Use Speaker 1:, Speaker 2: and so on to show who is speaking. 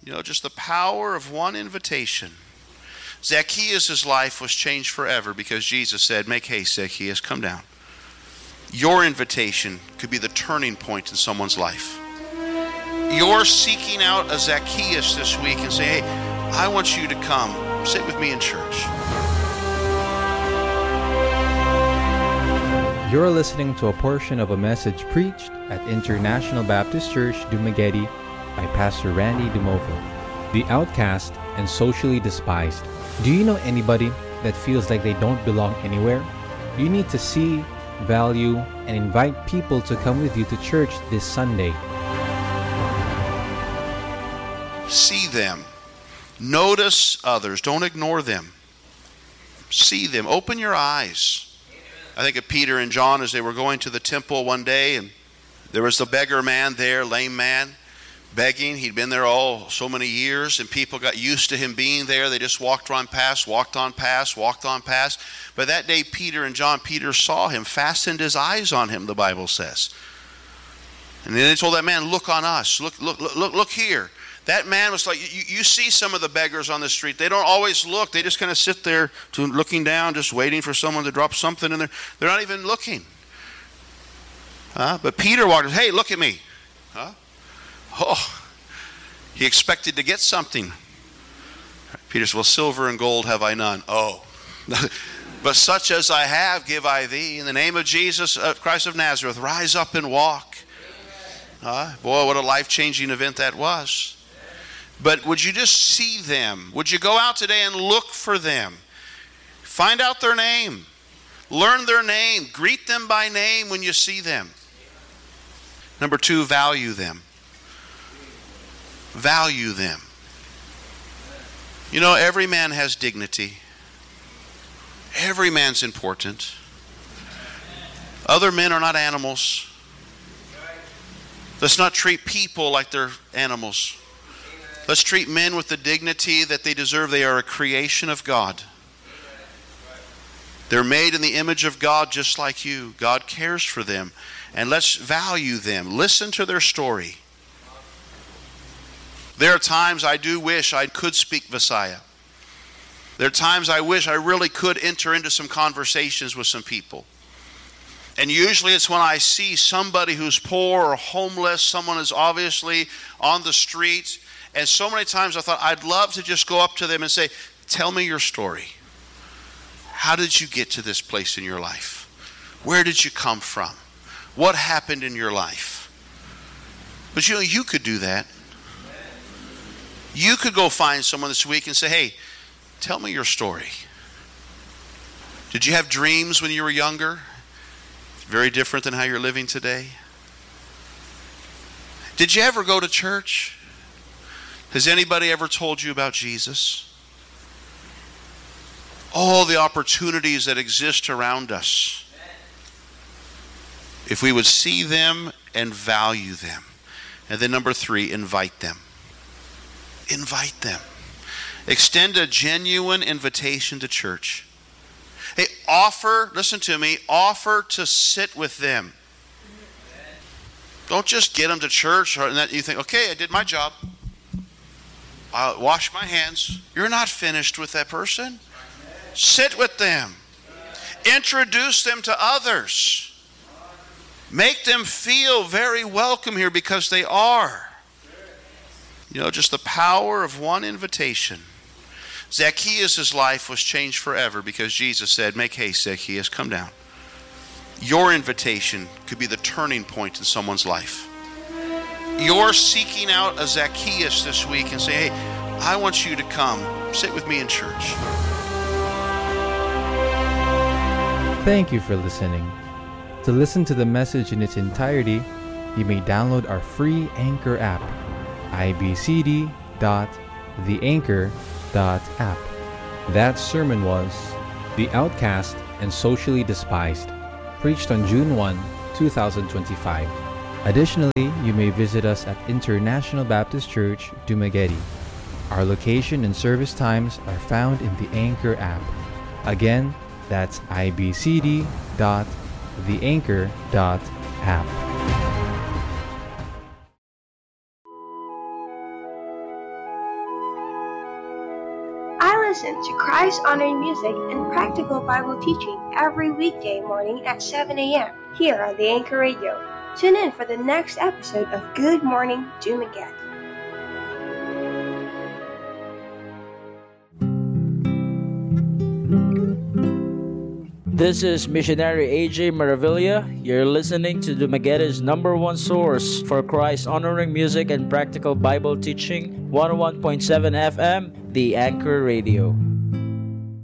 Speaker 1: Just the power of one invitation. Zacchaeus' life was changed forever because Jesus said, make haste, Zacchaeus, come down. Your invitation could be the turning point in someone's life. You're seeking out a Zacchaeus this week and say, hey, I want you to come sit with me in church.
Speaker 2: You're listening to a portion of a message preached at International Baptist Church, Dumaguete by Pastor Randy Dumovo. The outcast and socially despised. Do you know anybody that feels like they don't belong anywhere? You need to see, value, and invite people to come with you to church this Sunday.
Speaker 1: See them. Notice others. Don't ignore them. See them. Open your eyes. I think of Peter and John as they were going to the temple one day, and there was the beggar man there, lame man, begging. He'd been there so many years, and people got used to him being there. They just walked on past. But that day, Peter saw him, fastened his eyes on him, the Bible says. And then they told that man, look on us. Look here. That man was like, you see some of the beggars on the street. They don't always look. They just kind of sit there looking down, just waiting for someone to drop something in there. They're not even looking. But Peter walked, hey, look at me. He expected to get something. Peter said, well, silver and gold have I none. But such as I have give I thee. In the name of Jesus Christ of Nazareth, rise up and walk. Boy, what a life-changing event that was. But would you just see them? Would you go out today and look for them? Find out their name. Learn their name. Greet them by name when you see them. Number 2, value them. Value them. Every man has dignity. Every man's important. Other men are not animals. Let's not treat people like they're animals. Let's treat men with the dignity that they deserve. They are a creation of God. They're made in the image of God just like you. God cares for them. And let's value them. Listen to their story. There are times I do wish I could speak Visaya. There are times I wish I really could enter into some conversations with some people. And usually it's when I see somebody who's poor or homeless, someone is obviously on the street. And so many times I thought I'd love to just go up to them and say, tell me your story. How did you get to this place in your life? Where did you come from? What happened in your life? But you could do that. You could go find someone this week and say, hey, tell me your story. Did you have dreams when you were younger? Very different than how you're living today. Did you ever go to church? Has anybody ever told you about Jesus? All the opportunities that exist around us. If we would see them and value them. And then number 3, invite them. Invite them. Extend a genuine invitation to church. Hey, listen to me, offer to sit with them. Don't just get them to church and that you think, okay, I did my job. I'll wash my hands. You're not finished with that person. Sit with them. Introduce them to others. Make them feel very welcome here because they are. Just the power of one invitation. Zacchaeus' life was changed forever because Jesus said, make haste, Zacchaeus, come down. Your invitation could be the turning point in someone's life. You're seeking out a Zacchaeus this week and say, hey, I want you to come sit with me in church.
Speaker 2: Thank you for listening. To listen to the message in its entirety, you may download our free Anchor app, ibcd.theanchor.app. That sermon was The Outcast and Socially Despised, preached on June 1, 2025. Additionally, you may visit us at International Baptist Church, Dumaguete. Our location and service times are found in the Anchor app. Again, that's ibcd.theanchor.app.
Speaker 3: listen to Christ-honoring music and practical Bible teaching every weekday morning at 7 a.m. here on the Anchor Radio. Tune in for the next episode of Good Morning Dumaguete.
Speaker 4: This is Missionary AJ Maravilla. You're listening to Dumaguete's number one source for Christ-honoring music and practical Bible teaching, 101.7 FM, The Anchor Radio.